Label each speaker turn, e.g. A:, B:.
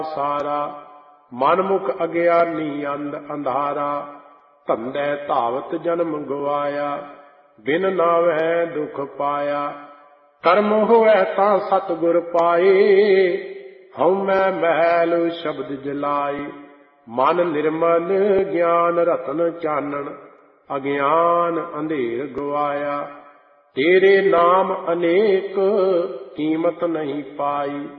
A: ਸਾਰਾ। ਮਨ ਮੁਖ ਅਗਿਆਨੀ ਅੰਧਾਰਾ, ਧੰਦੇ ਧਾਵਤ ਜਨਮ ਗਵਾਇਆ। ਬਿਨ ਨਾਵੈ ਦੁਖ ਪਾਇਆ, ਕਰਮ ਹੋਇ ਤਾਂ ਸਤਿਗੁਰ ਪਾਏ। ਹਉਮੈ ਮਹਿਲ ਸ਼ਬਦ ਜਲਾਏ, ਮਨ ਨਿਰਮਲ ਗਿਆਨ ਰਤਨ ਚਾਨਣ। ਅਗਿਆਨ ਅੰਧੇਰ ਗਵਾਇਆ, ਤੇਰੇ ਨਾਮ ਅਨੇਕ ਕੀਮਤ ਨਹੀਂ ਪਾਈ।